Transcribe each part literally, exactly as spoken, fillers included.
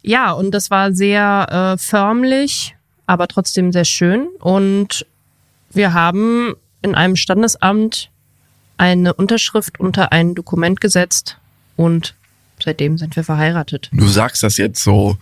ja, und das war sehr äh, förmlich, aber trotzdem sehr schön. Und wir haben in einem Standesamt eine Unterschrift unter ein Dokument gesetzt und seitdem sind wir verheiratet. Du sagst das jetzt so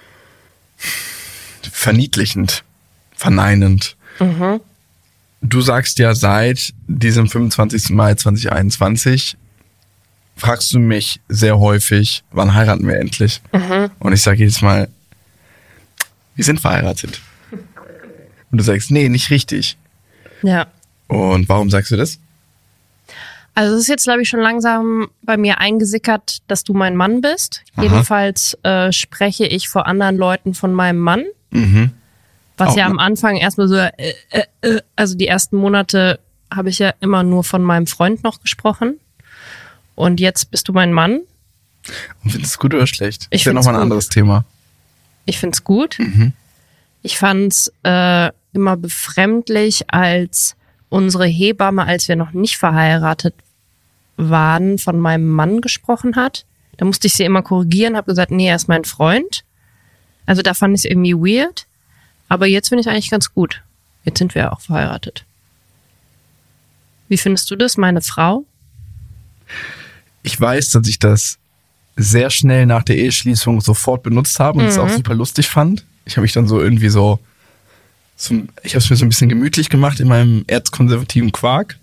verniedlichend, verneinend. Mhm. Du sagst ja seit diesem fünfundzwanzigsten Mai zweitausendeinundzwanzig, fragst du mich sehr häufig, wann heiraten wir endlich? Mhm. Und ich sage jedes Mal, wir sind verheiratet. Und du sagst, nee, nicht richtig. Ja. Und warum sagst du das? Also es ist jetzt, glaube ich, schon langsam bei mir eingesickert, dass du mein Mann bist. Aha. Jedenfalls äh, spreche ich vor anderen Leuten von meinem Mann. Mhm. Was Auch ja am Anfang erstmal so, äh, äh, äh, also die ersten Monate habe ich ja immer nur von meinem Freund noch gesprochen. Und jetzt bist du mein Mann. Und findest du es gut oder schlecht? Ich ist ja nochmal ein anderes Thema. Ich finde es gut. Mhm. Ich fand es äh, immer befremdlich, als unsere Hebamme, als wir noch nicht verheiratet waren, von meinem Mann gesprochen hat. Da musste ich sie immer korrigieren, habe gesagt, nee, er ist mein Freund. Also da fand ich es irgendwie weird. Aber jetzt finde ich es eigentlich ganz gut. Jetzt sind wir ja auch verheiratet. Wie findest du das, meine Frau? Ich weiß, dass ich das sehr schnell nach der Eheschließung sofort benutzt habe und es mhm. auch super lustig fand. Ich habe mich dann so irgendwie so, so ich habe es mir so ein bisschen gemütlich gemacht in meinem erzkonservativen Quark.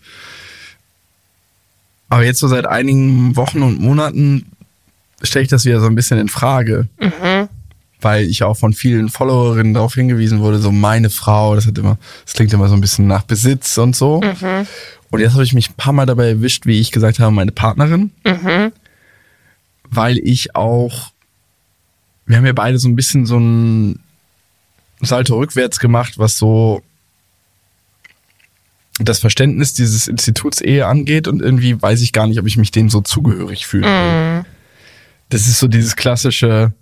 Aber jetzt so seit einigen Wochen und Monaten stelle ich das wieder so ein bisschen in Frage. Mhm. Weil ich auch von vielen Followerinnen darauf hingewiesen wurde, so meine Frau, das hat immer, das klingt immer so ein bisschen nach Besitz und so. Mhm. Und jetzt habe ich mich ein paar Mal dabei erwischt, wie ich gesagt habe, meine Partnerin. Mhm. Weil ich auch, wir haben ja beide so ein bisschen so ein Salto rückwärts gemacht, was so das Verständnis dieses Instituts Ehe angeht. Und irgendwie weiß ich gar nicht, ob ich mich dem so zugehörig fühle. Mhm. Das ist so dieses klassische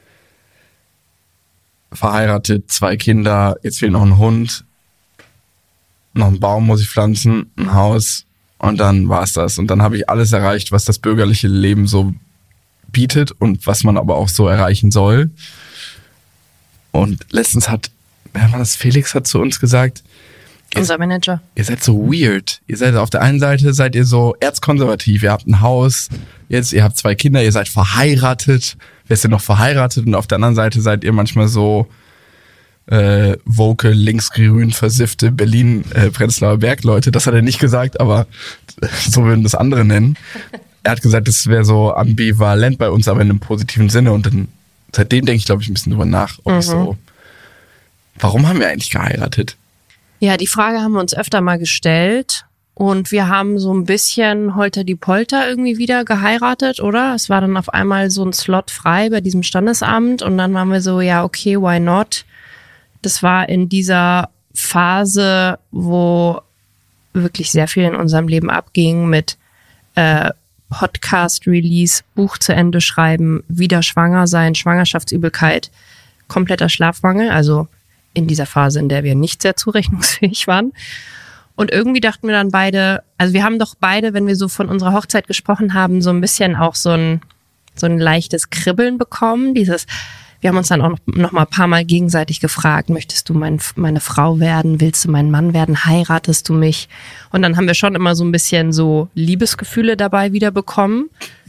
verheiratet, zwei Kinder, jetzt fehlt noch ein Hund, noch einen Baum muss ich pflanzen, ein Haus und dann war's das. Und dann habe ich alles erreicht, was das bürgerliche Leben so bietet und was man aber auch so erreichen soll. Und letztens hat, wer war das, Felix hat zu uns gesagt, unser Manager. Ihr seid so weird. Ihr seid auf der einen Seite seid ihr so erzkonservativ, ihr habt ein Haus, jetzt ihr habt zwei Kinder, ihr seid verheiratet. Wer ist denn noch verheiratet? Und auf der anderen Seite seid ihr manchmal so äh, woke, linksgrün, versiffte Berlin-Prenzlauer äh, Berg-Leute. Das hat er nicht gesagt, aber so würden das andere nennen. Er hat gesagt, das wäre so ambivalent bei uns, aber in einem positiven Sinne. Und dann seitdem denke ich, glaube ich, ein bisschen drüber nach. Ob mhm. ich so, warum haben wir eigentlich geheiratet? Ja, die Frage haben wir uns öfter mal gestellt. Und wir haben so ein bisschen holter die Polter irgendwie wieder geheiratet, oder? Es war dann auf einmal so ein Slot frei bei diesem Standesamt und dann waren wir so, ja, okay, why not? Das war in dieser Phase, wo wirklich sehr viel in unserem Leben abging mit äh, Podcast-Release, Buch zu Ende schreiben, wieder schwanger sein, Schwangerschaftsübelkeit, kompletter Schlafmangel, also in dieser Phase, in der wir nicht sehr zurechnungsfähig waren. Und irgendwie dachten wir dann beide, also wir haben doch beide, wenn wir so von unserer Hochzeit gesprochen haben, so ein bisschen auch so ein, so ein leichtes Kribbeln bekommen. Dieses, wir haben uns dann auch noch, noch mal ein paar Mal gegenseitig gefragt, möchtest du mein, meine Frau werden? Willst du mein Mann werden? Heiratest du mich? Und dann haben wir schon immer so ein bisschen so Liebesgefühle dabei wieder bekommen.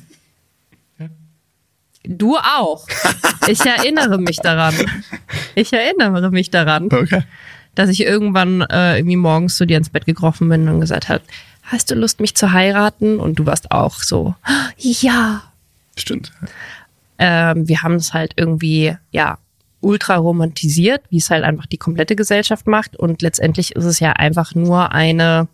Du auch. Ich erinnere mich daran. Ich erinnere mich daran. Okay. Dass ich irgendwann äh, irgendwie morgens zu dir ins Bett gekrochen bin und gesagt habe, hast du Lust, mich zu heiraten? Und du warst auch so, ja. Stimmt. Ähm, wir haben es halt irgendwie, ja, ultra romantisiert, wie es halt einfach die komplette Gesellschaft macht. Und letztendlich ist es ja einfach nur eine,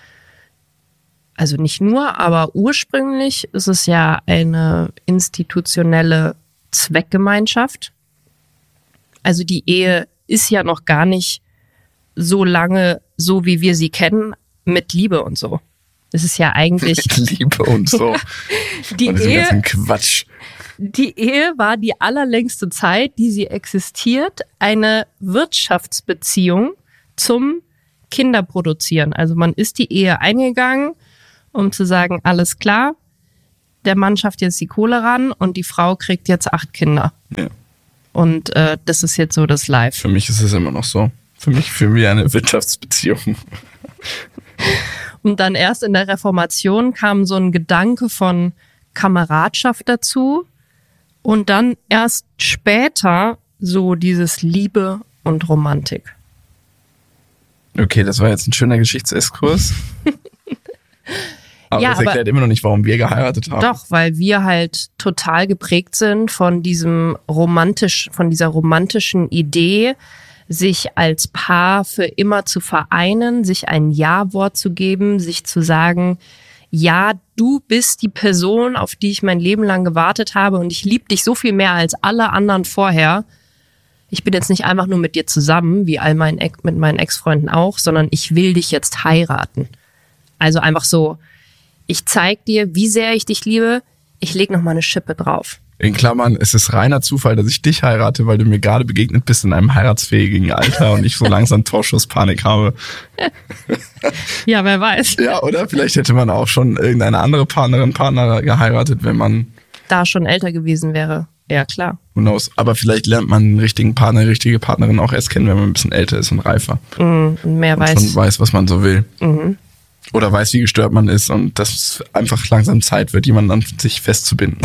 also nicht nur, aber ursprünglich ist es ja eine institutionelle Zweckgemeinschaft. Also die Ehe ist ja noch gar nicht so lange, so wie wir sie kennen, mit Liebe und so. Es ist ja eigentlich... Mit Liebe und so. Die und Ehe, ganzen Quatsch. Die Ehe war die allerlängste Zeit, die sie existiert, eine Wirtschaftsbeziehung zum Kinderproduzieren. Also man ist die Ehe eingegangen, um zu sagen, alles klar, der Mann schafft jetzt die Kohle ran und die Frau kriegt jetzt acht Kinder. Ja. Und äh, das ist jetzt so das Live. Für mich ist es immer noch so. Für mich für mich eine Wirtschaftsbeziehung. Und dann erst in der Reformation kam so ein Gedanke von Kameradschaft dazu. Und dann erst später so dieses Liebe und Romantik. Okay, das war jetzt ein schöner Geschichtsexkurs. Aber ja, das erklärt aber immer noch nicht, warum wir geheiratet haben. Doch, weil wir halt total geprägt sind von diesem romantisch, von dieser romantischen Idee, sich als Paar für immer zu vereinen, sich ein Ja-Wort zu geben, sich zu sagen, ja, du bist die Person, auf die ich mein Leben lang gewartet habe und ich liebe dich so viel mehr als alle anderen vorher. Ich bin jetzt nicht einfach nur mit dir zusammen, wie all meinen Ex- mit meinen Ex-Freunden auch, sondern ich will dich jetzt heiraten. Also einfach so, ich zeig dir, wie sehr ich dich liebe, ich leg noch mal eine Schippe drauf. In Klammern, es ist reiner Zufall, dass ich dich heirate, weil du mir gerade begegnet bist in einem heiratsfähigen Alter und ich so langsam Torschusspanik habe. Ja, wer weiß. Ja, oder? Vielleicht hätte man auch schon irgendeine andere Partnerin, Partner geheiratet, wenn man da schon älter gewesen wäre. Ja, klar. Who knows? Aber vielleicht lernt man einen richtigen Partner, eine richtige Partnerin auch erst kennen, wenn man ein bisschen älter ist und reifer. Mhm, und mehr und weiß. schon weiß, was man so will. Mhm. Oder weiß, wie gestört man ist und dass es einfach langsam Zeit wird, jemanden an sich festzubinden.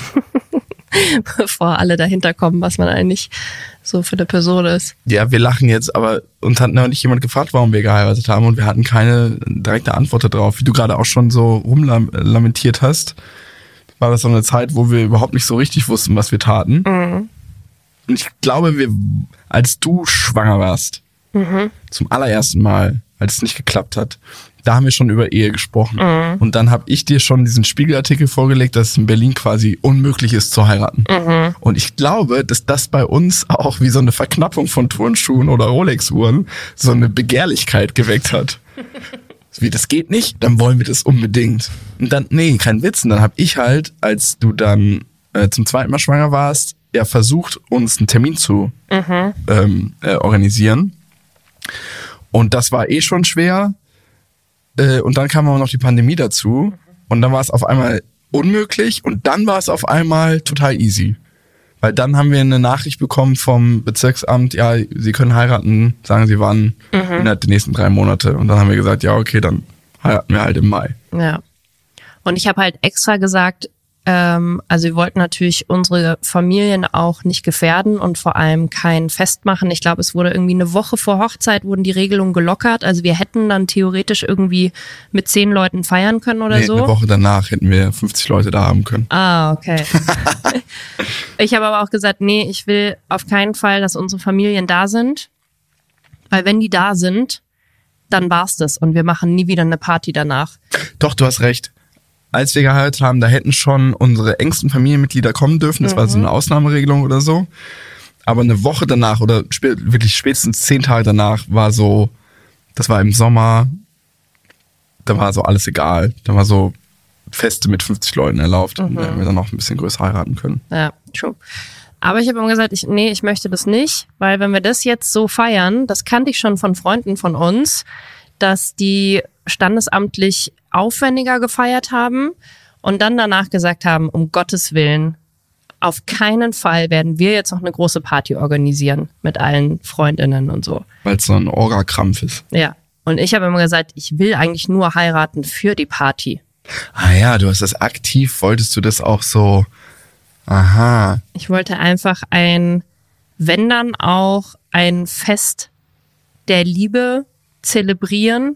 Bevor alle dahinter kommen, was man eigentlich so für eine Person ist. Ja, wir lachen jetzt, aber uns hat neulich jemand gefragt, warum wir geheiratet haben und wir hatten keine direkte Antwort darauf. Wie du gerade auch schon so rumlamentiert hast, war das so eine Zeit, wo wir überhaupt nicht so richtig wussten, was wir taten. Mhm. Und ich glaube, wir, als du schwanger warst, mhm. zum allerersten Mal, als es nicht geklappt hat, da haben wir schon über Ehe gesprochen. Mhm. Und dann habe ich dir schon diesen Spiegelartikel vorgelegt, dass es in Berlin quasi unmöglich ist zu heiraten. Mhm. Und ich glaube, dass das bei uns auch wie so eine Verknappung von Turnschuhen oder Rolex-Uhren so eine Begehrlichkeit geweckt hat. Wie, das geht nicht? Dann wollen wir das unbedingt. Und dann, nee, kein Witz. Und dann habe ich halt, als du dann äh, zum zweiten Mal schwanger warst, ja versucht, uns einen Termin zu mhm. ähm, äh, organisieren. Und das war eh schon schwer. Äh, und dann kam aber noch die Pandemie dazu. Und dann war es auf einmal unmöglich. Und dann war es auf einmal total easy. Weil dann haben wir eine Nachricht bekommen vom Bezirksamt, ja, Sie können heiraten, sagen Sie wann, mhm. innerhalb der nächsten drei Monate. Und dann haben wir gesagt, ja, okay, dann heiraten wir halt im Mai. Ja. Und ich habe halt extra gesagt, ähm, also wir wollten natürlich unsere Familien auch nicht gefährden und vor allem kein Fest machen. Ich glaube, es wurde irgendwie eine Woche vor Hochzeit wurden die Regelungen gelockert. Also wir hätten dann theoretisch irgendwie mit zehn Leuten feiern können oder nee, so. Eine Woche danach hätten wir fünfzig Leute da haben können. Ah, okay. Ich habe aber auch gesagt, nee, ich will auf keinen Fall, dass unsere Familien da sind. Weil wenn die da sind, dann war's das und wir machen nie wieder eine Party danach. Doch, du hast recht. Als wir geheiratet haben, da hätten schon unsere engsten Familienmitglieder kommen dürfen. Das mhm. war so eine Ausnahmeregelung oder so. Aber eine Woche danach oder spä- wirklich spätestens zehn Tage danach war so, das war im Sommer, da war so alles egal. Da war so Feste mit fünfzig Leuten erlaubt. Mhm. Und da hätten wir dann noch ein bisschen größer heiraten können. Ja, true. Aber ich habe immer gesagt, ich, nee, ich möchte das nicht, weil wenn wir das jetzt so feiern, das kannte ich schon von Freunden von uns, dass die standesamtlich aufwendiger gefeiert haben und dann danach gesagt haben, um Gottes Willen, auf keinen Fall werden wir jetzt noch eine große Party organisieren mit allen Freundinnen und so. Weil es so ein Orga-Krampf ist. Ja, und ich habe immer gesagt, ich will eigentlich nur heiraten für die Party. Ah ja, du hast das aktiv, wolltest du das auch so, aha. Ich wollte einfach ein, wenn dann auch ein Fest der Liebe zelebrieren.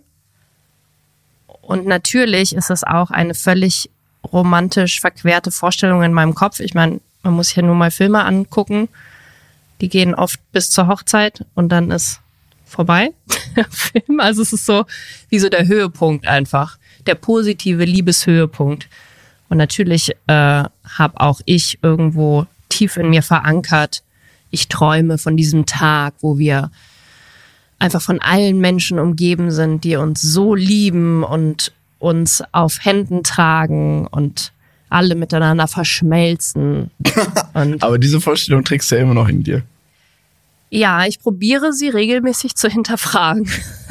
Und natürlich ist es auch eine völlig romantisch verquerte Vorstellung in meinem Kopf. Ich meine, man muss sich ja nur mal Filme angucken. Die gehen oft bis zur Hochzeit und dann ist vorbei. Der Film, also es ist so wie so der Höhepunkt einfach. Der positive Liebeshöhepunkt. Und natürlich äh, habe auch ich irgendwo tief in mir verankert, ich träume von diesem Tag, wo wir einfach von allen Menschen umgeben sind, die uns so lieben und uns auf Händen tragen und alle miteinander verschmelzen. Und aber diese Vorstellung trägst du ja immer noch in dir. Ja, ich probiere sie regelmäßig zu hinterfragen.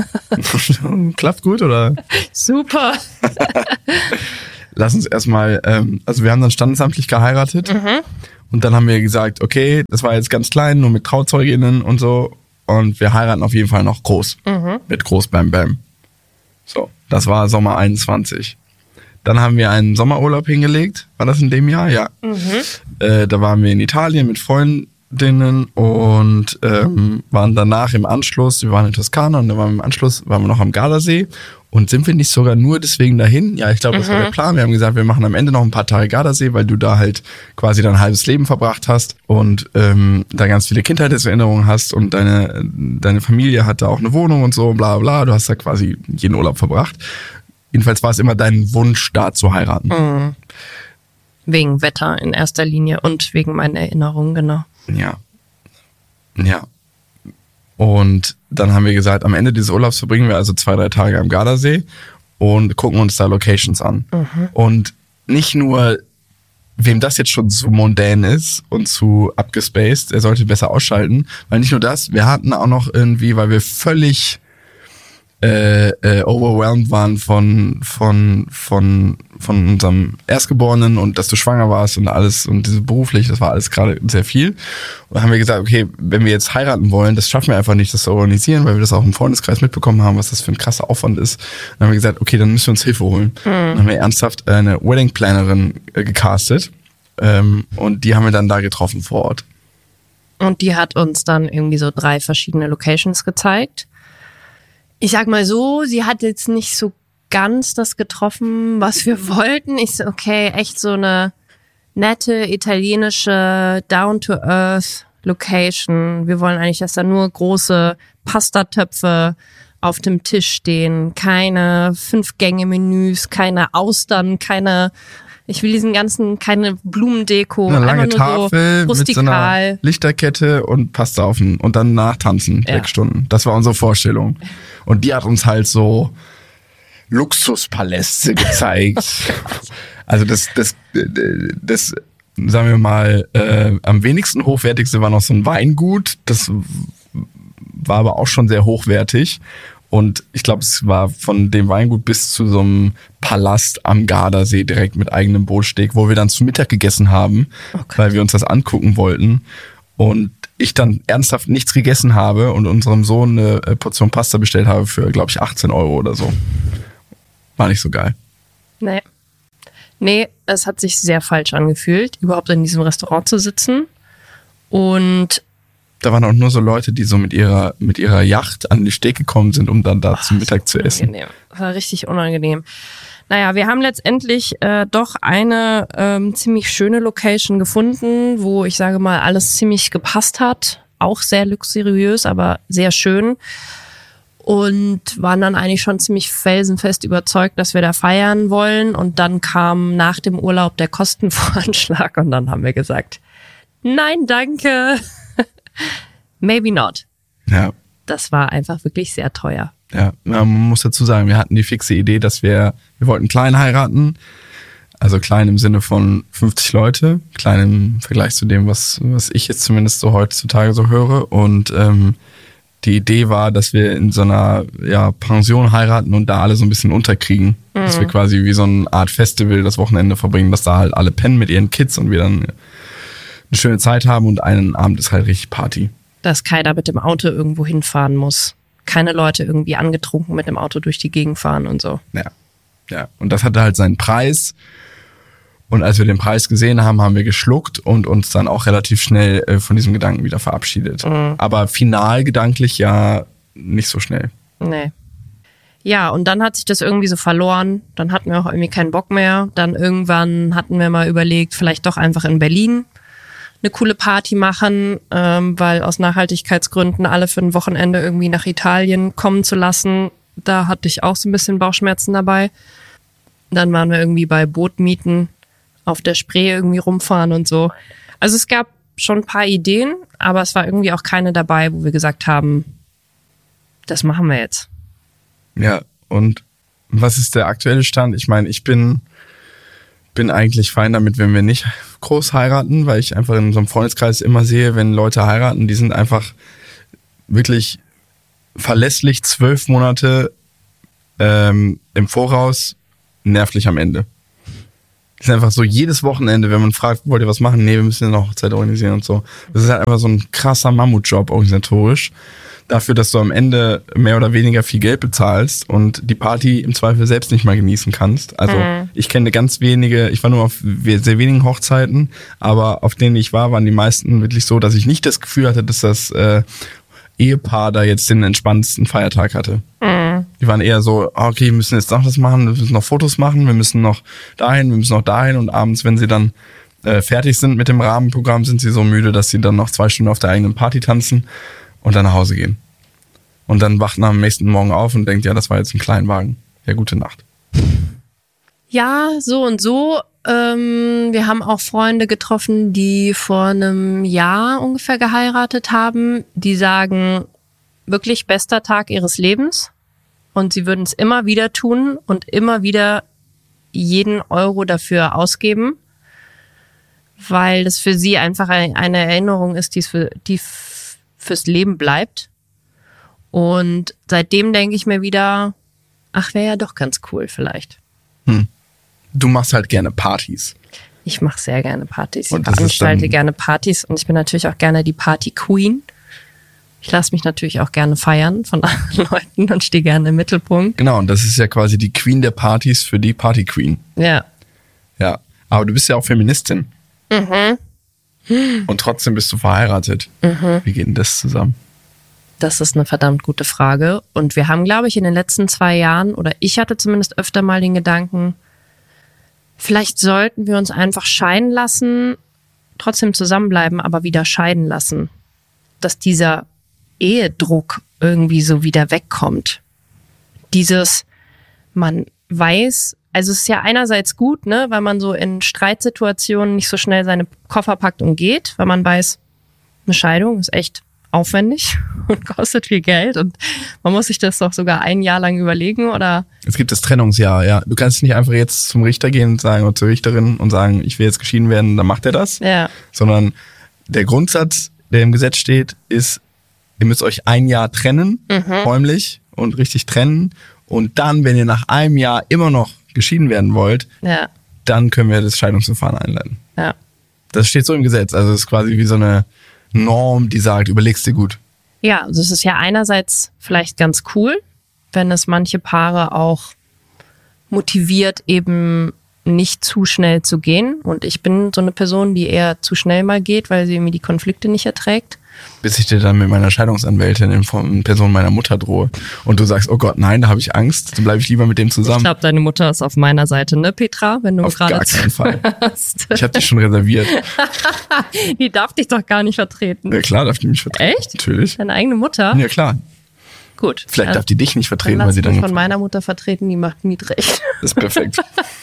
Klappt gut, oder? Super. Lass uns erstmal, ähm, also wir haben dann standesamtlich geheiratet. Mhm. Und dann haben wir gesagt, okay, das war jetzt ganz klein, nur mit Trauzeuginnen und so. Und wir heiraten auf jeden Fall noch groß. Mhm. Mit Groß Bam Bam. So, das war Sommer einundzwanzig. Dann haben wir einen Sommerurlaub hingelegt. War das in dem Jahr? Ja. Mhm. Äh, da waren wir in Italien mit Freundinnen und ähm, waren danach im Anschluss, wir waren in Toskana und dann waren wir im Anschluss, waren wir noch am Gardasee. Und sind wir nicht sogar nur deswegen dahin? Ja, ich glaube, das mhm. war der Plan. Wir haben gesagt, wir machen am Ende noch ein paar Tage Gardasee, weil du da halt quasi dein halbes Leben verbracht hast und ähm, da ganz viele Kindheitserinnerungen hast und deine deine Familie hatte auch eine Wohnung und so, bla bla. Du hast da quasi jeden Urlaub verbracht. Jedenfalls war es immer dein Wunsch, da zu heiraten. Mhm. Wegen Wetter in erster Linie und wegen meiner Erinnerungen, genau. Ja. Ja. Und dann haben wir gesagt, am Ende dieses Urlaubs verbringen wir also zwei, drei Tage am Gardasee und gucken uns da Locations an. Mhm. Und nicht nur, wem das jetzt schon zu mondän ist und zu abgespaced, er sollte besser ausschalten, weil nicht nur das, wir hatten auch noch irgendwie, weil wir völlig äh, äh, overwhelmed waren von von von von unserem Erstgeborenen und dass du schwanger warst und alles und diese beruflich, das war alles gerade sehr viel. Und haben wir gesagt, okay, wenn wir jetzt heiraten wollen, das schaffen wir einfach nicht, das zu organisieren, weil wir das auch im Freundeskreis mitbekommen haben, was das für ein krasser Aufwand ist. Dann haben wir gesagt, okay, dann müssen wir uns Hilfe holen. Mhm. Dann haben wir ernsthaft eine Wedding Plannerin äh, gecastet ähm, und die haben wir dann da getroffen vor Ort. Und die hat uns dann irgendwie so drei verschiedene Locations gezeigt. Ich sag mal so, sie hat jetzt nicht so ganz das getroffen, was wir wollten. Ich so, okay, echt so eine nette, italienische, down-to-earth Location. Wir wollen eigentlich, dass da nur große Pastatöpfe auf dem Tisch stehen. Keine Fünf-Gänge-Menüs, keine Austern, keine... Ich will diesen ganzen, keine Blumendeko. Eine lange nur Tafel so rustikal. Mit so einer Lichterkette und Pasta auf den, und dann nachtanzen, ja. sechs Stunden. Das war unsere Vorstellung. Und die hat uns halt so Luxuspaläste gezeigt. Also das, das, das, sagen wir mal, äh, am wenigsten hochwertigste war noch so ein Weingut. Das war aber auch schon sehr hochwertig. Und ich glaube, es war von dem Weingut bis zu so einem Palast am Gardasee direkt mit eigenem Bootsteg, wo wir dann zu Mittag gegessen haben, okay. weil wir uns das angucken wollten. Und ich dann ernsthaft nichts gegessen habe und unserem Sohn eine Portion Pasta bestellt habe für, glaube ich, achtzehn Euro oder so. War nicht so geil. Nee. Nee, es hat sich sehr falsch angefühlt, überhaupt in diesem Restaurant zu sitzen. Und da waren auch nur so Leute, die so mit ihrer mit ihrer Yacht an den Steg gekommen sind, um dann da oh, zum Mittag zu essen. Unangenehm. Das war richtig unangenehm. Naja, wir haben letztendlich äh, doch eine ähm, ziemlich schöne Location gefunden, wo ich sage mal alles ziemlich gepasst hat. Auch sehr luxuriös, aber sehr schön. Und waren dann eigentlich schon ziemlich felsenfest überzeugt, dass wir da feiern wollen. Und dann kam nach dem Urlaub der Kostenvoranschlag und dann haben wir gesagt, nein, danke. Maybe not. Ja. Das war einfach wirklich sehr teuer. Ja, man muss dazu sagen, wir hatten die fixe Idee, dass wir, wir wollten klein heiraten. Also klein im Sinne von fünfzig Leute. Klein im Vergleich zu dem, was, was ich jetzt zumindest so heutzutage so höre. Und ähm, die Idee war, dass wir in so einer ja, Pension heiraten und da alle so ein bisschen unterkriegen. Mhm. Dass wir quasi wie so eine Art Festival das Wochenende verbringen, dass da halt alle pennen mit ihren Kids und wir dann eine schöne Zeit haben und einen Abend ist halt richtig Party. Dass keiner mit dem Auto irgendwo hinfahren muss. Keine Leute irgendwie angetrunken mit dem Auto durch die Gegend fahren und so. Ja, ja. Und das hatte halt seinen Preis. Und als wir den Preis gesehen haben, haben wir geschluckt und uns dann auch relativ schnell äh, von diesem Gedanken wieder verabschiedet. Mhm. Aber final gedanklich ja nicht so schnell. Nee. Ja, und dann hat sich das irgendwie so verloren. Dann hatten wir auch irgendwie keinen Bock mehr. Dann irgendwann hatten wir mal überlegt, vielleicht doch einfach in Berlin eine coole Party machen, ähm, weil aus Nachhaltigkeitsgründen alle für ein Wochenende irgendwie nach Italien kommen zu lassen, da hatte ich auch so ein bisschen Bauchschmerzen dabei. Dann waren wir irgendwie bei Bootmieten auf der Spree irgendwie rumfahren und so. Also es gab schon ein paar Ideen, aber es war irgendwie auch keine dabei, wo wir gesagt haben, das machen wir jetzt. Ja, und was ist der aktuelle Stand? Ich meine, ich bin bin eigentlich fein damit, wenn wir nicht groß heiraten, weil ich einfach in so einem Freundeskreis immer sehe, wenn Leute heiraten, die sind einfach wirklich verlässlich zwölf Monate ähm, im Voraus nervlich am Ende. Die sind einfach so jedes Wochenende, wenn man fragt, wollt ihr was machen? Nee, wir müssen eine Hochzeit organisieren und so. Das ist halt einfach so ein krasser Mammutjob organisatorisch. Dafür, dass du am Ende mehr oder weniger viel Geld bezahlst und die Party im Zweifel selbst nicht mal genießen kannst. Also mhm. ich kenne ganz wenige, ich war nur auf sehr wenigen Hochzeiten, aber auf denen ich war, waren die meisten wirklich so, dass ich nicht das Gefühl hatte, dass das äh, Ehepaar da jetzt den entspannendsten Feiertag hatte. Mhm. Die waren eher so, okay, wir müssen jetzt noch das machen, wir müssen noch Fotos machen, wir müssen noch dahin, wir müssen noch dahin und abends, wenn sie dann äh, fertig sind mit dem Rahmenprogramm, sind sie so müde, dass sie dann noch zwei Stunden auf der eigenen Party tanzen und dann nach Hause gehen. Und dann wacht man am nächsten Morgen auf und denkt, ja, das war jetzt ein Kleinwagen. Ja, gute Nacht. Ja, so und so. Ähm, wir haben auch Freunde getroffen, die vor einem Jahr ungefähr geheiratet haben. Die sagen, wirklich bester Tag ihres Lebens. Und sie würden es immer wieder tun und immer wieder jeden Euro dafür ausgeben. Weil das für sie einfach eine Erinnerung ist, die für, die fürs Leben bleibt. Und seitdem denke ich mir wieder, ach, wäre ja doch ganz cool vielleicht. Hm. Du machst halt gerne Partys. Ich mache sehr gerne Partys. Ich veranstalte gerne Partys und ich bin natürlich auch gerne die Party-Queen. Ich lasse mich natürlich auch gerne feiern von anderen Leuten und stehe gerne im Mittelpunkt. Genau, und das ist ja quasi die Queen der Partys für die Party-Queen. Ja. Ja, aber du bist ja auch Feministin. Mhm. Und trotzdem bist du verheiratet. Mhm. Wie geht denn das zusammen? Das ist eine verdammt gute Frage. Und wir haben, glaube ich, in den letzten zwei Jahren, oder ich hatte zumindest öfter mal den Gedanken, vielleicht sollten wir uns einfach scheiden lassen, trotzdem zusammenbleiben, aber wieder scheiden lassen. Dass dieser Ehedruck irgendwie so wieder wegkommt. Dieses, man weiß, also es ist ja einerseits gut, ne, weil man so in Streitsituationen nicht so schnell seine Koffer packt und geht, weil man weiß, eine Scheidung ist echt aufwendig und kostet viel Geld und man muss sich das doch sogar ein Jahr lang überlegen, oder? Es gibt das Trennungsjahr, ja. Du kannst nicht einfach jetzt zum Richter gehen und sagen, oder zur Richterin und sagen, ich will jetzt geschieden werden, dann macht er das. Ja. Sondern der Grundsatz, der im Gesetz steht, ist, ihr müsst euch ein Jahr trennen, mhm. räumlich und richtig trennen und dann, wenn ihr nach einem Jahr immer noch geschieden werden wollt, ja. dann können wir das Scheidungsverfahren einleiten. Ja. Das steht so im Gesetz, also es ist quasi wie so eine Norm, die sagt, überlegst dir gut. Ja, also es ist ja einerseits vielleicht ganz cool, wenn es manche Paare auch motiviert, eben nicht zu schnell zu gehen. Und ich bin so eine Person, die eher zu schnell mal geht, weil sie irgendwie die Konflikte nicht erträgt. Bis ich dir dann mit meiner Scheidungsanwältin in Form Person meiner Mutter drohe und du sagst, oh Gott, nein, da habe ich Angst, dann bleibe ich lieber mit dem zusammen. Ich glaube, deine Mutter ist auf meiner Seite, ne, Petra? Wenn du auf gerade gar keinen Fall. Ich habe dich schon reserviert. Die darf dich doch gar nicht vertreten. Ja klar, darf die mich vertreten. Echt? Natürlich. Deine eigene Mutter? Ja klar. Gut. Vielleicht also, darf die dich nicht vertreten, dann weil sie dann... von meiner Mutter vertreten, die macht Mietrecht. Das ist perfekt.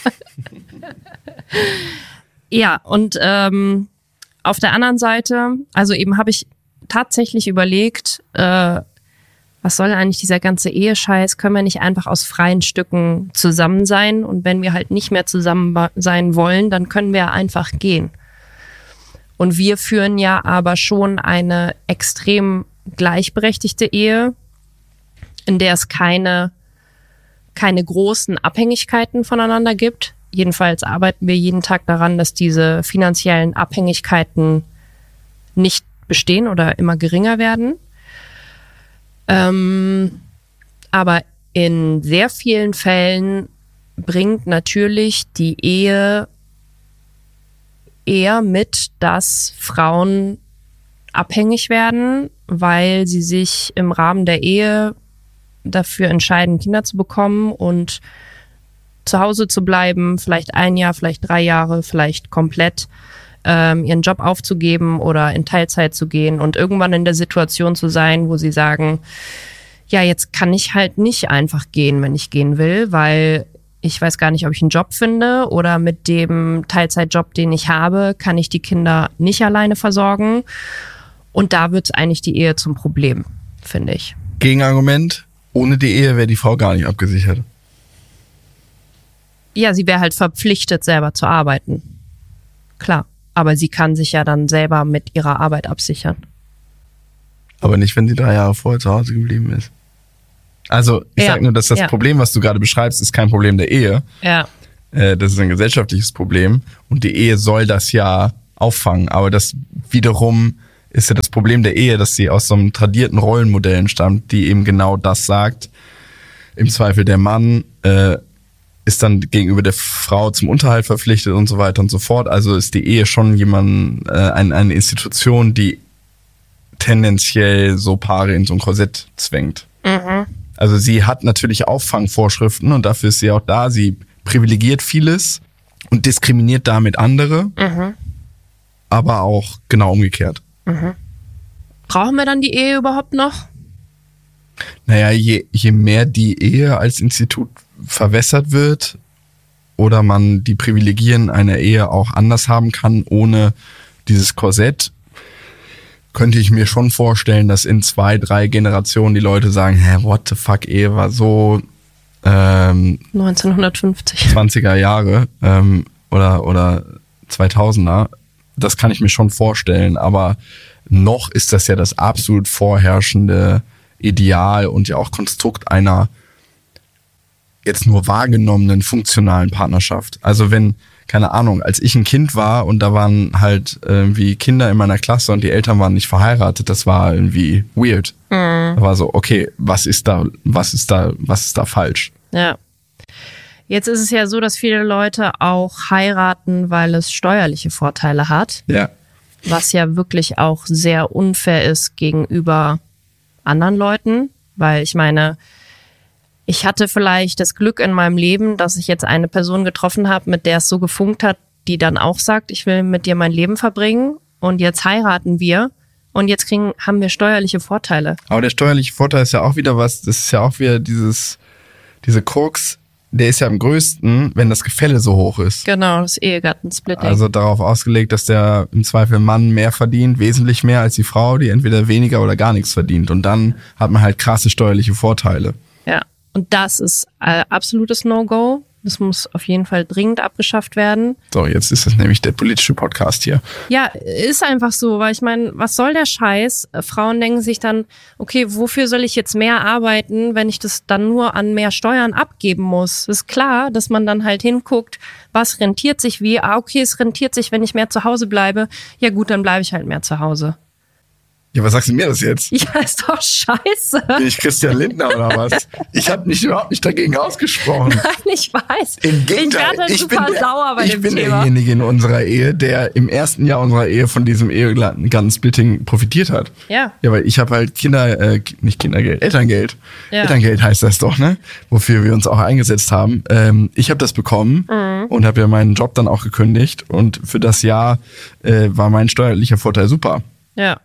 Ja, und ähm, auf der anderen Seite, also eben habe ich tatsächlich überlegt, äh, was soll eigentlich dieser ganze Ehescheiß? Können wir nicht einfach aus freien Stücken zusammen sein? Und wenn wir halt nicht mehr zusammen sein wollen, dann können wir einfach gehen. Und wir führen ja aber schon eine extrem gleichberechtigte Ehe, in der es keine, keine großen Abhängigkeiten voneinander gibt. Jedenfalls arbeiten wir jeden Tag daran, dass diese finanziellen Abhängigkeiten nicht bestehen oder immer geringer werden. Ähm, aber in sehr vielen Fällen bringt natürlich die Ehe eher mit, dass Frauen abhängig werden, weil sie sich im Rahmen der Ehe dafür entscheiden, Kinder zu bekommen und zu Hause zu bleiben, vielleicht ein Jahr, vielleicht drei Jahre, vielleicht komplett ähm, ihren Job aufzugeben oder in Teilzeit zu gehen und irgendwann in der Situation zu sein, wo sie sagen, ja, jetzt kann ich halt nicht einfach gehen, wenn ich gehen will, weil ich weiß gar nicht, ob ich einen Job finde oder mit dem Teilzeitjob, den ich habe, kann ich die Kinder nicht alleine versorgen. Und da wird eigentlich die Ehe zum Problem, finde ich. Gegenargument, ohne die Ehe wäre die Frau gar nicht abgesichert. Ja, sie wäre halt verpflichtet, selber zu arbeiten. Klar, aber sie kann sich ja dann selber mit ihrer Arbeit absichern. Aber nicht, wenn sie drei Jahre vorher zu Hause geblieben ist. Also ich ja, sag nur, dass das ja. Problem, was du gerade beschreibst, ist kein Problem der Ehe. Ja. Äh, das ist ein gesellschaftliches Problem und die Ehe soll das ja auffangen. Aber das wiederum ist ja das Problem der Ehe, dass sie aus so einem tradierten Rollenmodellen stammt, die eben genau das sagt. Im Zweifel der Mann äh, ist dann gegenüber der Frau zum Unterhalt verpflichtet und so weiter und so fort. Also ist die Ehe schon jemand, äh, eine, eine Institution, die tendenziell so Paare in so ein Korsett zwängt. Mhm. Also sie hat natürlich Auffangvorschriften und dafür ist sie auch da. Sie privilegiert vieles und diskriminiert damit andere, Mhm. aber auch genau umgekehrt. Mhm. Brauchen wir dann die Ehe überhaupt noch? Naja, je, je mehr die Ehe als Institut verwässert wird oder man die Privilegien einer Ehe auch anders haben kann, ohne dieses Korsett, könnte ich mir schon vorstellen, dass in zwei, drei Generationen die Leute sagen, hä, what the fuck, Ehe war so ähm, neunzehnhundertfünfzig. zwanziger Jahre ähm, oder, oder zweitausender. Das kann ich mir schon vorstellen, aber noch ist das ja das absolut vorherrschende Ideal und ja auch Konstrukt einer jetzt nur wahrgenommenen funktionalen Partnerschaft. Also wenn, keine Ahnung, als ich ein Kind war und da waren halt irgendwie Kinder in meiner Klasse und die Eltern waren nicht verheiratet, das war irgendwie weird. Mhm. Da war so, okay, was ist da, was ist da, was ist da falsch? Ja. Jetzt ist es ja so, dass viele Leute auch heiraten, weil es steuerliche Vorteile hat. Ja. Was ja wirklich auch sehr unfair ist gegenüber anderen Leuten. Weil ich meine, ich hatte vielleicht das Glück in meinem Leben, dass ich jetzt eine Person getroffen habe, mit der es so gefunkt hat, die dann auch sagt, ich will mit dir mein Leben verbringen und jetzt heiraten wir und jetzt kriegen, haben wir steuerliche Vorteile. Aber der steuerliche Vorteil ist ja auch wieder was, das ist ja auch wieder dieses, diese Krux, der ist ja am größten, wenn das Gefälle so hoch ist. Genau, das Ehegattensplitting. Also darauf ausgelegt, dass der im Zweifel Mann mehr verdient, wesentlich mehr als die Frau, die entweder weniger oder gar nichts verdient. Und dann hat man halt krasse steuerliche Vorteile. Ja, und das ist äh, absolutes No-Go. Das muss auf jeden Fall dringend abgeschafft werden. So, jetzt ist das nämlich der politische Podcast hier. Ja, ist einfach so, weil ich meine, was soll der Scheiß? Frauen denken sich dann, okay, wofür soll ich jetzt mehr arbeiten, wenn ich das dann nur an mehr Steuern abgeben muss? Ist klar, dass man dann halt hinguckt, was rentiert sich wie. Ah, okay, es rentiert sich, wenn ich mehr zu Hause bleibe. Ja gut, dann bleibe ich halt mehr zu Hause. Ja, was sagst du mir das jetzt? Ja, ist doch scheiße. Bin ich Christian Lindner oder was? Ich habe mich überhaupt nicht dagegen ausgesprochen. Nein, ich weiß. Im Gegenteil, ich werde halt ich super bin, der, sauer bei ich dem bin Thema. derjenige in unserer Ehe, der im ersten Jahr unserer Ehe von diesem Ehegattensplitting profitiert hat. Ja. Ja, weil ich habe halt Kinder, äh, nicht Kindergeld, Elterngeld. Ja. Elterngeld heißt das doch, ne? Wofür wir uns auch eingesetzt haben. Ähm, ich habe das bekommen Mhm. und habe ja meinen Job dann auch gekündigt. Und für das Jahr äh, war mein steuerlicher Vorteil super. Ja.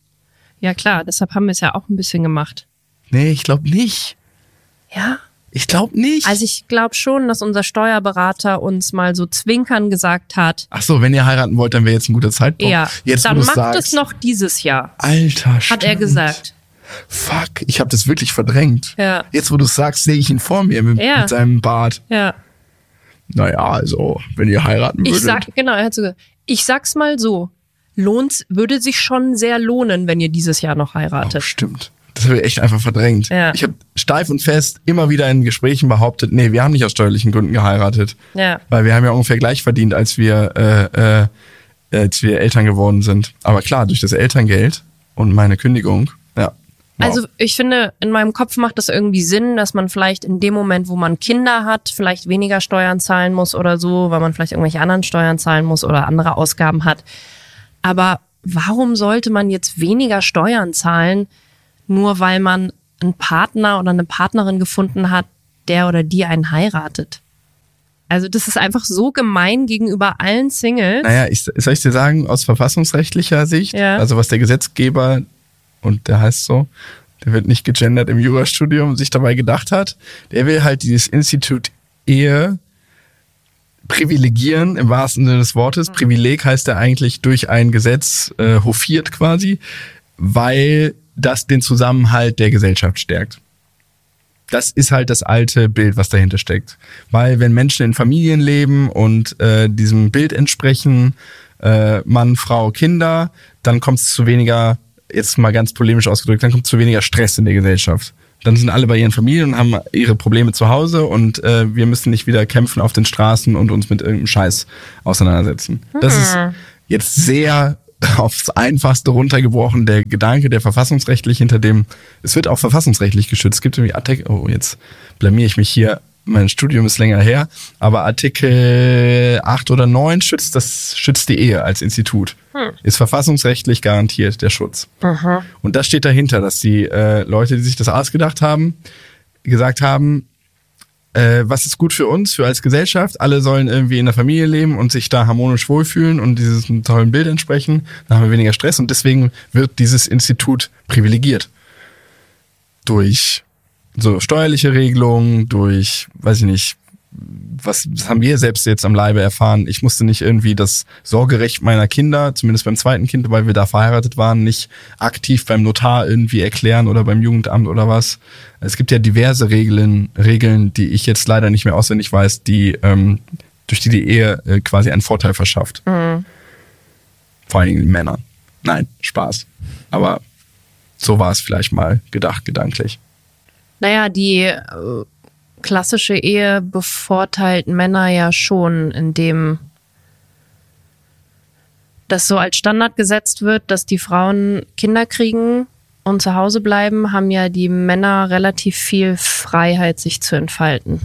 Ja klar, deshalb haben wir es ja auch ein bisschen gemacht. Nee, ich glaube nicht. Ja. Ich glaube nicht. Also ich glaube schon, dass unser Steuerberater uns mal so zwinkern gesagt hat, Ach so, wenn ihr heiraten wollt, dann wäre jetzt ein guter Zeitpunkt. ja, jetzt, dann wo du's macht sagst, es noch dieses Jahr, Alter, hat stimmt. er gesagt. Fuck, ich habe das wirklich verdrängt. Ja. Jetzt, wo du es sagst, sehe ich ihn vor mir mit, Ja. mit seinem Bart. Ja. Naja, also, wenn ihr heiraten würdet. Ich sag, genau, er hat so gesagt, ich sag's mal so, lohnt, würde sich schon sehr lohnen, wenn ihr dieses Jahr noch Oh, heiratet. stimmt. Das habe ich echt einfach verdrängt. Ja. Ich habe steif und fest immer wieder in Gesprächen behauptet, nee, wir haben nicht aus steuerlichen Gründen geheiratet. Ja. Weil wir haben ja ungefähr gleich verdient, als wir, äh, äh, als wir Eltern geworden sind. Aber klar, durch das Elterngeld und meine Kündigung, ja. Wow. Also ich finde, in meinem Kopf macht das irgendwie Sinn, dass man vielleicht in dem Moment, wo man Kinder hat, vielleicht weniger Steuern zahlen muss oder so, weil man vielleicht irgendwelche anderen Steuern zahlen muss oder andere Ausgaben hat. Aber warum sollte man jetzt weniger Steuern zahlen, nur weil man einen Partner oder eine Partnerin gefunden hat, der oder die einen heiratet? Also das ist einfach so gemein gegenüber allen Singles. Naja, ich, soll ich dir sagen, aus verfassungsrechtlicher Sicht, Ja. also was der Gesetzgeber, und der heißt so, der wird nicht gegendert im Jurastudium, sich dabei gedacht hat, der will halt dieses Institut Ehe privilegieren, im wahrsten Sinne des Wortes. Privileg heißt ja eigentlich durch ein Gesetz äh, hofiert quasi, weil das den Zusammenhalt der Gesellschaft stärkt. Das ist halt das alte Bild, was dahinter steckt. Weil wenn Menschen in Familien leben und äh, diesem Bild entsprechen, äh, Mann, Frau, Kinder, dann kommt es zu weniger, jetzt mal ganz polemisch ausgedrückt, dann kommt es zu weniger Stress in der Gesellschaft. Dann sind alle bei ihren Familien und haben ihre Probleme zu Hause und äh, wir müssen nicht wieder kämpfen auf den Straßen und uns mit irgendeinem Scheiß auseinandersetzen. Hm. Das ist jetzt sehr aufs Einfachste runtergebrochen, der Gedanke, der verfassungsrechtlich hinter dem, es wird auch verfassungsrechtlich geschützt. Es gibt irgendwie Artikel, oh, jetzt blamier ich mich hier, mein Studium ist länger her, aber Artikel acht oder neun schützt das, schützt die Ehe als Institut. Hm. Ist verfassungsrechtlich garantiert, der Schutz. Aha. Und das steht dahinter, dass die äh, Leute, die sich das ausgedacht haben, gesagt haben, äh, was ist gut für uns, für als Gesellschaft, alle sollen irgendwie in der Familie leben und sich da harmonisch wohlfühlen und dieses tollen Bild entsprechen, dann haben wir weniger Stress und deswegen wird dieses Institut privilegiert. Durch so steuerliche Regelungen, durch, weiß ich nicht, was das haben wir selbst jetzt am Leibe erfahren. Ich musste nicht irgendwie das Sorgerecht meiner Kinder, zumindest beim zweiten Kind, weil wir da verheiratet waren, nicht aktiv beim Notar irgendwie erklären oder beim Jugendamt oder was. Es gibt ja diverse Regeln, Regeln, die ich jetzt leider nicht mehr auswendig weiß, die ähm, durch die die Ehe äh, quasi einen Vorteil verschafft. Mhm. Vor allen Dingen den Männern. Nein, Spaß. Aber so war es vielleicht mal gedacht, gedanklich. Naja, die äh, klassische Ehe bevorteilt Männer ja schon, indem das so als Standard gesetzt wird, dass die Frauen Kinder kriegen und zu Hause bleiben, haben ja die Männer relativ viel Freiheit, sich zu entfalten.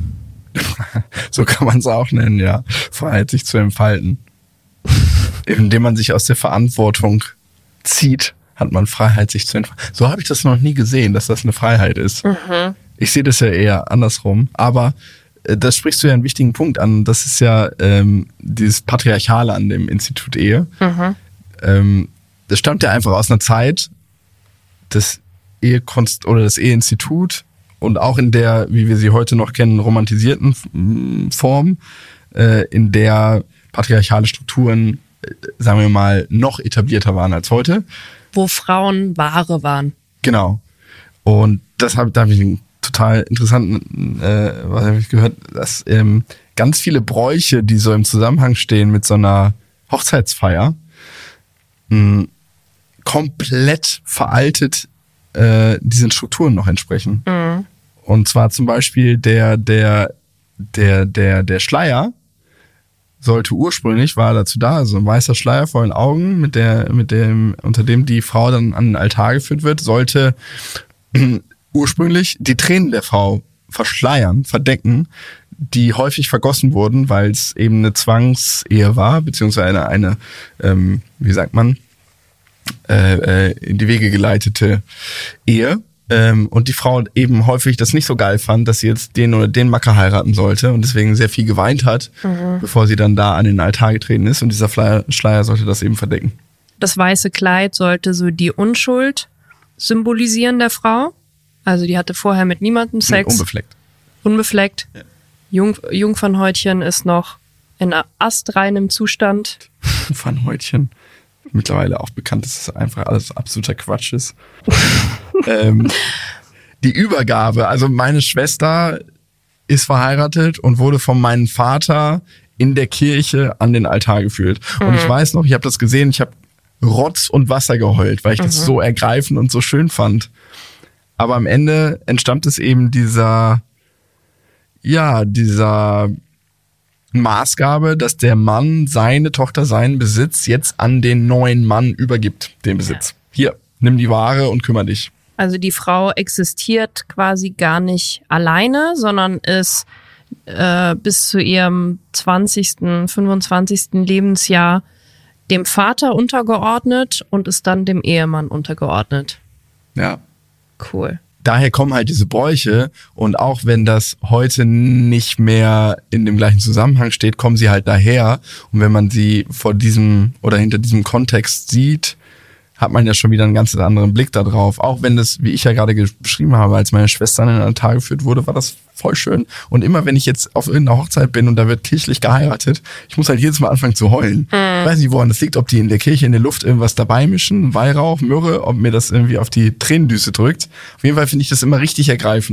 So kann man es auch nennen, ja. Freiheit, sich zu entfalten. Indem man sich aus der Verantwortung zieht, hat man Freiheit, sich zu entfalten. So habe ich das noch nie gesehen, dass das eine Freiheit ist. Mhm. Ich sehe das ja eher andersrum. Aber äh, das sprichst du ja einen wichtigen Punkt an. Das ist ja ähm, dieses Patriarchale an dem Institut Ehe. Mhm. Ähm, das stammt ja einfach aus einer Zeit des Ehekonst oder des Eheinstitut und auch in der, wie wir sie heute noch kennen, romantisierten Form, äh, in der patriarchale Strukturen, äh, sagen wir mal, noch etablierter waren als heute. Wo Frauen Ware waren. Genau. Und das habe da hab ich einen total interessanten, äh, was habe ich gehört, dass ähm, ganz viele Bräuche, die so im Zusammenhang stehen mit so einer Hochzeitsfeier, mh, komplett veraltet äh, diesen Strukturen noch entsprechen. Mhm. Und zwar zum Beispiel der, der, der, der, der Schleier sollte ursprünglich, war dazu da, so ein weißer Schleier vor den Augen, mit der, mit dem, unter dem die Frau dann an den Altar geführt wird, sollte äh, ursprünglich die Tränen der Frau verschleiern, verdecken, die häufig vergossen wurden, weil es eben eine Zwangsehe war, beziehungsweise eine, eine ähm, wie sagt man, äh, in die Wege geleitete Ehe. Ähm, und die Frau eben häufig das nicht so geil fand, dass sie jetzt den oder den Macker heiraten sollte und deswegen sehr viel geweint hat, mhm. bevor sie dann da an den Altar getreten ist. Und dieser Schleier, Schleier sollte das eben verdecken. Das weiße Kleid sollte so die Unschuld symbolisieren der Frau. Also die hatte vorher mit niemandem Sex. Nee, unbefleckt. Unbefleckt. Ja. Jung, Jungfernhäutchen ist noch in astreinem Zustand. Jungfernhäutchen. Mittlerweile auch bekannt, dass das einfach alles absoluter Quatsch ist. ähm, die Übergabe, also meine Schwester ist verheiratet und wurde von meinem Vater in der Kirche an den Altar geführt. Mhm. Und ich weiß noch, ich habe das gesehen, ich habe Rotz und Wasser geheult, weil ich mhm. das so ergreifend und so schön fand. Aber am Ende entstammt es eben dieser, ja, dieser Maßgabe, dass der Mann seine Tochter, seinen Besitz jetzt an den neuen Mann übergibt, den Besitz. Ja. Hier, nimm die Ware und kümmere dich. Also die Frau existiert quasi gar nicht alleine, sondern ist äh, bis zu ihrem zwanzigsten, fünfundzwanzigsten Lebensjahr dem Vater untergeordnet und ist dann dem Ehemann untergeordnet. Ja. Cool. Daher kommen halt diese Bräuche und auch wenn das heute nicht mehr in dem gleichen Zusammenhang steht, kommen sie halt daher. Und wenn man sie vor diesem oder hinter diesem Kontext sieht, hat man ja schon wieder einen ganz anderen Blick da drauf. Auch wenn das, wie ich ja gerade beschrieben habe, als meine Schwester an den Altar geführt wurde, war das voll schön. Und immer wenn ich jetzt auf irgendeiner Hochzeit bin und da wird kirchlich geheiratet, ich muss halt jedes Mal anfangen zu heulen. Mhm. Ich weiß nicht, woran das liegt, ob die in der Kirche in der Luft irgendwas dabei mischen, Weihrauch, Myrrhe, ob mir das irgendwie auf die Tränendüse drückt. Auf jeden Fall finde ich das immer richtig ergreifend.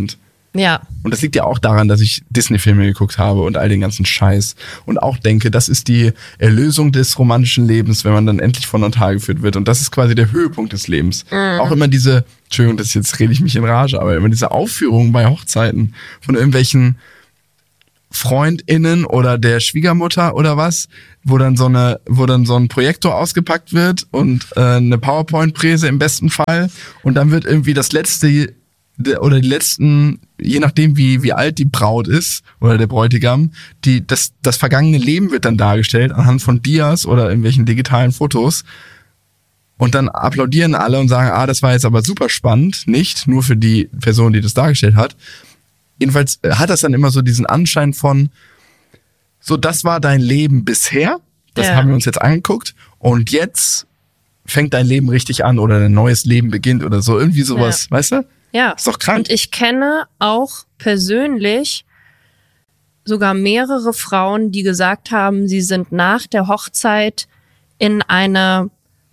Ja. Und das liegt ja auch daran, dass ich Disney-Filme geguckt habe und all den ganzen Scheiß. Und auch denke, das ist die Erlösung des romantischen Lebens, wenn man dann endlich von Notar geführt wird. Und das ist quasi der Höhepunkt des Lebens. Mhm. Auch immer diese, Entschuldigung, das jetzt rede ich mich in Rage, aber immer diese Aufführungen bei Hochzeiten von irgendwelchen FreundInnen oder der Schwiegermutter oder was, wo dann so eine, wo dann so ein Projektor ausgepackt wird und äh, eine PowerPoint-Präse im besten Fall. Und dann wird irgendwie das letzte oder die letzten, je nachdem wie wie alt die Braut ist oder der Bräutigam, die das das vergangene Leben wird dann dargestellt anhand von Dias oder irgendwelchen digitalen Fotos und dann applaudieren alle und sagen, ah, das war jetzt aber super spannend, nicht nur für die Person, die das dargestellt hat. Jedenfalls hat das dann immer so diesen Anschein von, so das war dein Leben bisher, das ja. haben wir uns jetzt angeguckt und jetzt fängt dein Leben richtig an oder dein neues Leben beginnt oder so, irgendwie sowas, ja. weißt du? Ja, ist doch krank. Und ich kenne auch persönlich sogar mehrere Frauen, die gesagt haben, sie sind nach der Hochzeit in eine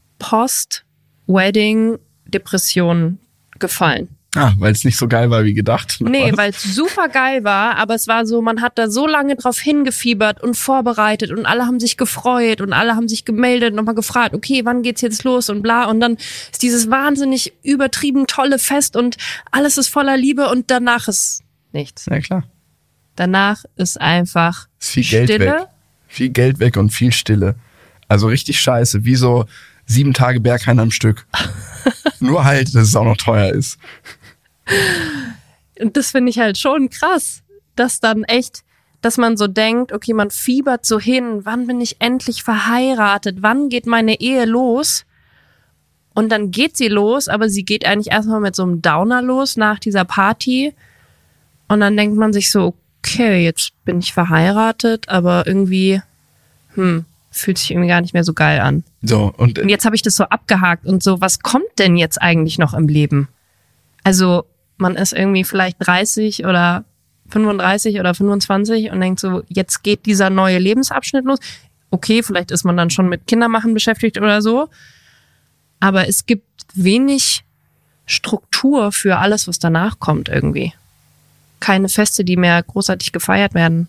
Post-Wedding-Depression gefallen. Ah, weil es nicht so geil war wie gedacht. Nee, weil es super geil war, aber es war so, man hat da so lange drauf hingefiebert und vorbereitet und alle haben sich gefreut und alle haben sich gemeldet und nochmal gefragt, okay, wann geht's jetzt los und bla und dann ist dieses wahnsinnig übertrieben tolle Fest und alles ist voller Liebe und danach ist nichts. Ja, klar. Danach ist einfach ist viel Stille. Geld weg. Viel Geld weg und viel Stille. Also richtig scheiße, wie so sieben Tage Berghain am Stück. Nur halt, dass es auch noch teuer ist. Und das finde ich halt schon krass, dass dann echt, dass man so denkt, okay, man fiebert so hin, wann bin ich endlich verheiratet, wann geht meine Ehe los? Und dann geht sie los, aber sie geht eigentlich erstmal mit so einem Downer los nach dieser Party. Und dann denkt man sich so, okay, jetzt bin ich verheiratet, aber irgendwie, hm, fühlt sich irgendwie gar nicht mehr so geil an. So, und, und jetzt habe ich das so abgehakt und so, was kommt denn jetzt eigentlich noch im Leben? Also man ist irgendwie vielleicht dreißig oder fünfunddreißig oder fünfundzwanzig und denkt so, jetzt geht dieser neue Lebensabschnitt los. Okay, vielleicht ist man dann schon mit Kindermachen beschäftigt oder so. Aber es gibt wenig Struktur für alles, was danach kommt irgendwie. Keine Feste, die mehr großartig gefeiert werden.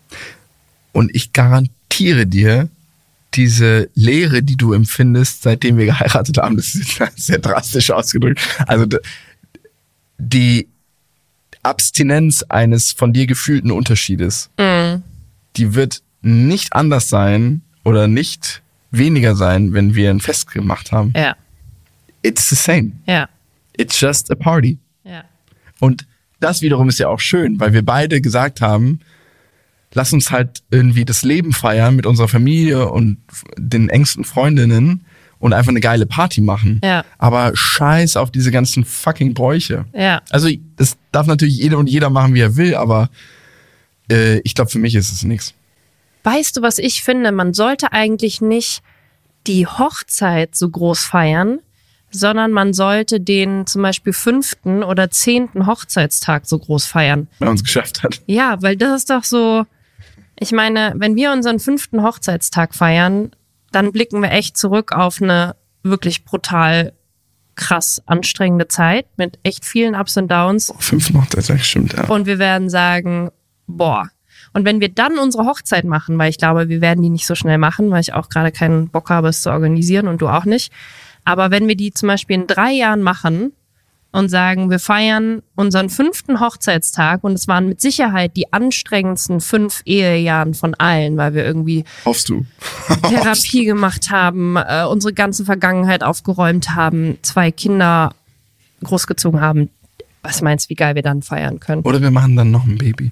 Und ich garantiere dir, diese Leere, die du empfindest, seitdem wir geheiratet haben, das ist jetzt sehr drastisch ausgedrückt, also die Abstinenz eines von dir gefühlten Unterschiedes, mm. die wird nicht anders sein oder nicht weniger sein, wenn wir ein Fest gemacht haben. Ja. It's the same. Ja. It's just a party. Ja. Und das wiederum ist ja auch schön, weil wir beide gesagt haben, lass uns halt irgendwie das Leben feiern mit unserer Familie und den engsten Freundinnen und einfach eine geile Party machen. Ja. Aber scheiß auf diese ganzen fucking Bräuche. Ja. Also das darf natürlich jeder und jeder machen, wie er will, aber äh, ich glaube, für mich ist es nichts. Weißt du, was ich finde? Man sollte eigentlich nicht die Hochzeit so groß feiern, sondern man sollte den zum Beispiel fünften oder zehnten Hochzeitstag so groß feiern. Wenn man es geschafft hat. Ja, weil das ist doch so, ich meine, wenn wir unseren fünften Hochzeitstag feiern, dann blicken wir echt zurück auf eine wirklich brutal krass anstrengende Zeit mit echt vielen Ups und Downs. Oh, fünften Hochzeitstag, stimmt, ja. Und wir werden sagen, boah. Und wenn wir dann unsere Hochzeit machen, weil ich glaube, wir werden die nicht so schnell machen, weil ich auch gerade keinen Bock habe, es zu organisieren und du auch nicht. Aber wenn wir die zum Beispiel in drei Jahren machen und sagen, wir feiern unseren fünften Hochzeitstag und es waren mit Sicherheit die anstrengendsten fünf Ehejahren von allen, weil wir irgendwie Hoffst du? Therapie gemacht haben, äh, unsere ganze Vergangenheit aufgeräumt haben, zwei Kinder großgezogen haben. Was meinst du, wie geil wir dann feiern können? Oder wir machen dann noch ein Baby.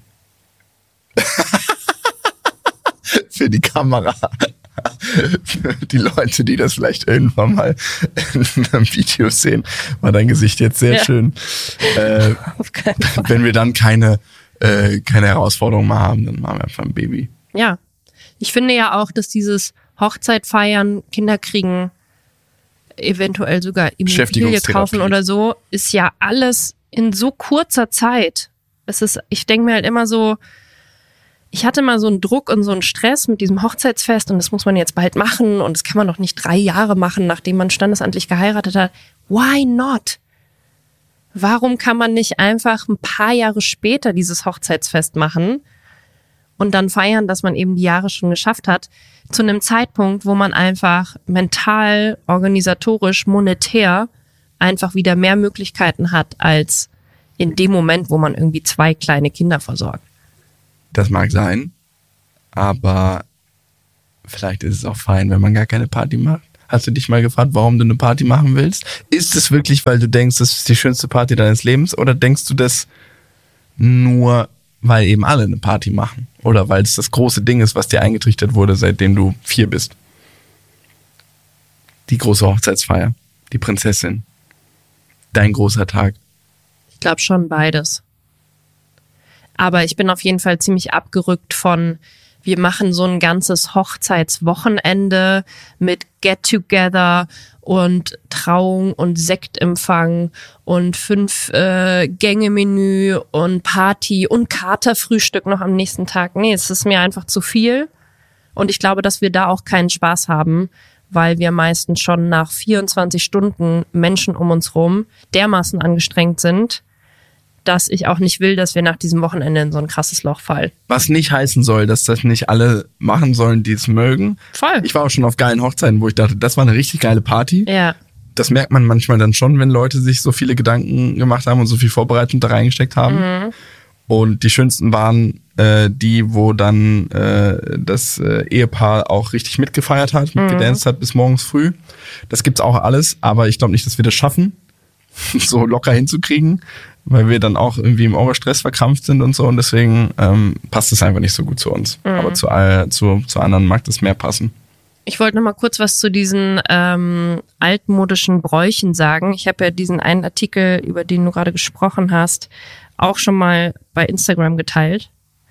Für die Kamera. Für die Leute, die das vielleicht irgendwann mal in einem Video sehen, war dein Gesicht jetzt sehr ja. schön. Äh, Auf keinen Fall. Wenn wir dann keine, äh, keine Herausforderung mehr haben, dann machen wir einfach ein Baby. Ja, ich finde ja auch, dass dieses Hochzeit feiern, Kinder kriegen, eventuell sogar Immobilie kaufen oder so, ist ja alles in so kurzer Zeit. Es ist, ich denke mir halt immer so, ich hatte mal so einen Druck und so einen Stress mit diesem Hochzeitsfest und das muss man jetzt bald machen und das kann man noch nicht drei Jahre machen, nachdem man standesamtlich geheiratet hat. Why not? Warum kann man nicht einfach ein paar Jahre später dieses Hochzeitsfest machen und dann feiern, dass man eben die Jahre schon geschafft hat, zu einem Zeitpunkt, wo man einfach mental, organisatorisch, monetär einfach wieder mehr Möglichkeiten hat, als in dem Moment, wo man irgendwie zwei kleine Kinder versorgt. Das mag sein, aber vielleicht ist es auch fein, wenn man gar keine Party macht. Hast du dich mal gefragt, warum du eine Party machen willst? Ist es wirklich, weil du denkst, das ist die schönste Party deines Lebens? Oder denkst du das nur, weil eben alle eine Party machen? Oder weil es das große Ding ist, was dir eingetrichtert wurde, seitdem du vier bist? Die große Hochzeitsfeier, die Prinzessin, dein großer Tag. Ich glaube schon beides. Aber ich bin auf jeden Fall ziemlich abgerückt von, wir machen so ein ganzes Hochzeitswochenende mit Get-Together und Trauung und Sektempfang und fünf äh, Gänge-Menü und Party und Katerfrühstück noch am nächsten Tag. Nee, es ist mir einfach zu viel. Und ich glaube, dass wir da auch keinen Spaß haben, weil wir meistens schon nach vierundzwanzig Stunden Menschen um uns rum dermaßen angestrengt sind, dass ich auch nicht will, dass wir nach diesem Wochenende in so ein krasses Loch fallen. Was nicht heißen soll, dass das nicht alle machen sollen, die es mögen. Voll. Ich war auch schon auf geilen Hochzeiten, wo ich dachte, das war eine richtig geile Party. Ja. Das merkt man manchmal dann schon, wenn Leute sich so viele Gedanken gemacht haben und so viel Vorbereitung da reingesteckt haben. Mhm. Und die schönsten waren äh, die, wo dann äh, das äh, Ehepaar auch richtig mitgefeiert hat, mitgedanced mhm. hat bis morgens früh. Das gibt's auch alles, aber ich glaube nicht, dass wir das schaffen, so locker hinzukriegen, weil wir dann auch irgendwie im Oberstress verkrampft sind und so, und deswegen ähm, passt es einfach nicht so gut zu uns. Mhm. Aber zu, all, zu, zu anderen mag das mehr passen. Ich wollte noch mal kurz was zu diesen ähm, altmodischen Bräuchen sagen. Ich habe ja diesen einen Artikel, über den du gerade gesprochen hast, auch schon mal bei Instagram geteilt.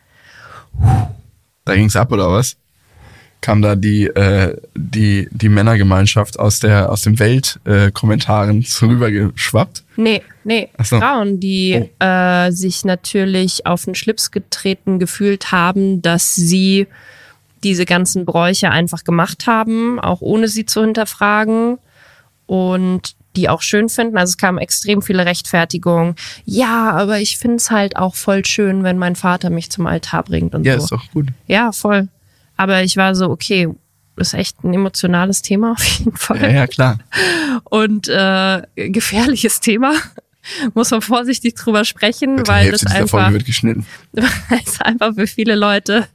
Da ging's ab, oder was? Kam da die äh, die die Männergemeinschaft aus der aus dem Weltkommentaren äh, rübergeschwappt? Nee, nee. Ach so. Frauen, die oh. äh, sich natürlich auf den Schlips getreten gefühlt haben, dass sie diese ganzen Bräuche einfach gemacht haben, auch ohne sie zu hinterfragen, und die auch schön finden. Also es kamen extrem viele Rechtfertigungen. Ja, aber ich finde es halt auch voll schön, wenn mein Vater mich zum Altar bringt und ja, so. Ja, ist doch gut. Ja, voll. Aber ich war so, okay, das ist echt ein emotionales Thema auf jeden Fall. Ja, ja, klar. Und äh, gefährliches Thema. Muss man vorsichtig drüber sprechen, Bitte, weil das dieser einfach, Folge wird geschnitten. weil es einfach für viele Leute,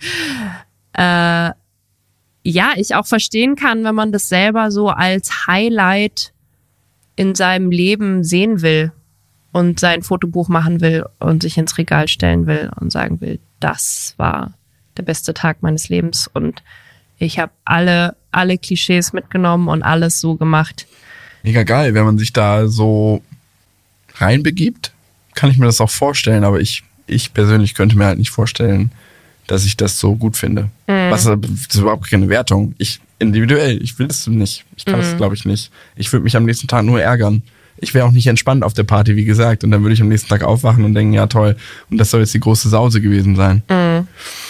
äh, ja, ich auch verstehen kann, wenn man das selber so als Highlight in seinem Leben sehen will und sein Fotobuch machen will und sich ins Regal stellen will und sagen will, das war der beste Tag meines Lebens und ich habe alle alle Klischees mitgenommen und alles so gemacht. Mega geil, wenn man sich da so reinbegibt, kann ich mir das auch vorstellen, aber ich ich persönlich könnte mir halt nicht vorstellen, dass ich das so gut finde. Mhm. Was das ist überhaupt keine Wertung. Ich individuell, ich will das nicht. Ich kann es, mhm. glaube ich, nicht. Ich würde mich am nächsten Tag nur ärgern. Ich wäre auch nicht entspannt auf der Party, wie gesagt. Und dann würde ich am nächsten Tag aufwachen und denken, ja toll, und das soll jetzt die große Sause gewesen sein. Mhm.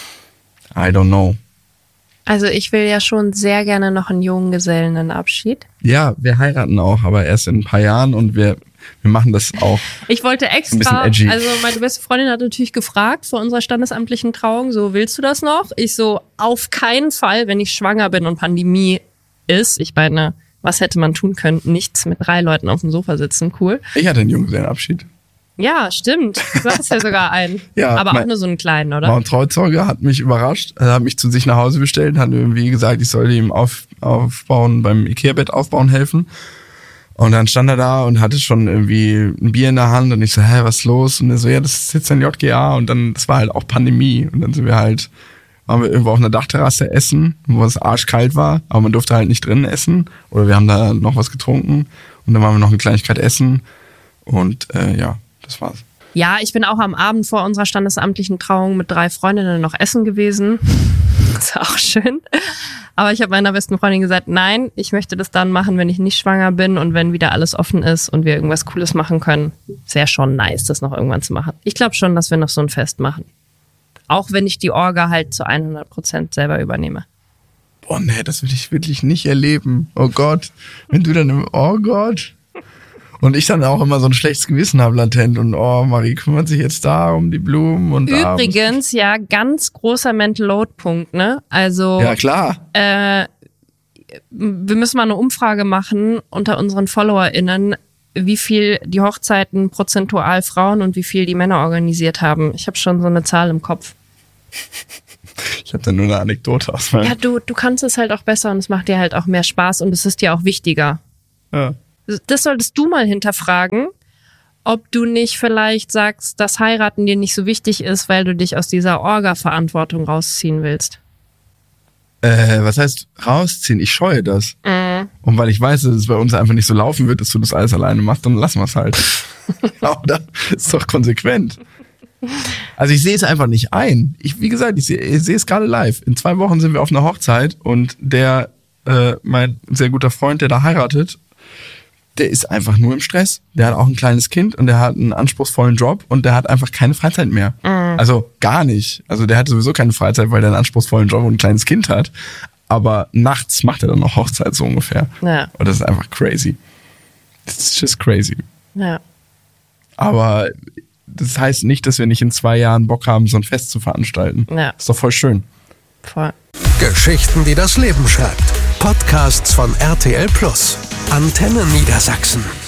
I don't know. Also ich will ja schon sehr gerne noch einen Junggesellenabschied. Ja, wir heiraten auch, aber erst in ein paar Jahren, und wir wir machen das auch. Ich wollte extra, also meine beste Freundin hat natürlich gefragt vor unserer standesamtlichen Trauung, so, willst du das noch? Ich so, auf keinen Fall, wenn ich schwanger bin und Pandemie ist. Ich meine, was hätte man tun können? Nichts, mit drei Leuten auf dem Sofa sitzen, cool. Ich hatte einen Junggesellenabschied. Ja, stimmt. Du hattest ja sogar einen. Ja, aber auch nur so einen kleinen, oder? Mein Trauzeuge hat mich überrascht. Er hat mich zu sich nach Hause bestellt, hat irgendwie gesagt, ich soll ihm auf, aufbauen, beim Ikea-Bett aufbauen helfen. Und dann stand er da und hatte schon irgendwie ein Bier in der Hand und ich so, hä, was ist los? Und er so, ja, das ist jetzt ein J G A, und dann, das war halt auch Pandemie. Und dann sind wir halt, waren wir irgendwo auf einer Dachterrasse essen, wo es arschkalt war, aber man durfte halt nicht drinnen essen. Oder wir haben da noch was getrunken und dann waren wir noch eine Kleinigkeit essen und äh, ja, das war's. Ja, ich bin auch am Abend vor unserer standesamtlichen Trauung mit drei Freundinnen noch essen gewesen. Das war auch schön. Aber ich habe meiner besten Freundin gesagt, nein, ich möchte das dann machen, wenn ich nicht schwanger bin und wenn wieder alles offen ist und wir irgendwas Cooles machen können. Ist ja schon nice, das noch irgendwann zu machen. Ich glaube schon, dass wir noch so ein Fest machen. Auch wenn ich die Orga halt zu hundert Prozent selber übernehme. Boah, nee, das will ich wirklich nicht erleben. Oh Gott, wenn du dann im, oh Gott. Und ich dann auch immer so ein schlechtes Gewissen habe latent und oh, Marie kümmert sich jetzt da um die Blumen und übrigens, ja, ganz großer Mental Load Punkt, ne? Also ja, klar. Äh, wir müssen mal eine Umfrage machen unter unseren FollowerInnen, wie viel die Hochzeiten prozentual Frauen und wie viel die Männer organisiert haben. Ich habe schon so eine Zahl im Kopf. Ich habe da nur eine Anekdote aus meinem... Ja, du, du kannst es halt auch besser und es macht dir halt auch mehr Spaß und es ist dir auch wichtiger. Ja. Das solltest du mal hinterfragen, ob du nicht vielleicht sagst, dass Heiraten dir nicht so wichtig ist, weil du dich aus dieser Orga-Verantwortung rausziehen willst. Äh, was heißt rausziehen? Ich scheue das. Mhm. Und weil ich weiß, dass es bei uns einfach nicht so laufen wird, dass du das alles alleine machst, dann lassen wir es halt. Oder? Ist doch konsequent. Also ich sehe es einfach nicht ein. Ich, wie gesagt, ich sehe ich sehe es gerade live. In zwei Wochen sind wir auf einer Hochzeit und der, äh, mein sehr guter Freund, der da heiratet, der ist einfach nur im Stress. Der hat auch ein kleines Kind und der hat einen anspruchsvollen Job und der hat einfach keine Freizeit mehr. Mhm. Also gar nicht. Also der hat sowieso keine Freizeit, weil der einen anspruchsvollen Job und ein kleines Kind hat. Aber nachts macht er dann noch Hochzeit so ungefähr. Ja. Und das ist einfach crazy. It's just crazy. Ja. Aber das heißt nicht, dass wir nicht in zwei Jahren Bock haben, so ein Fest zu veranstalten. Ja. Ist doch voll schön. Voll. Geschichten, die das Leben schreibt. Podcasts von R T L Plus. Antenne Niedersachsen.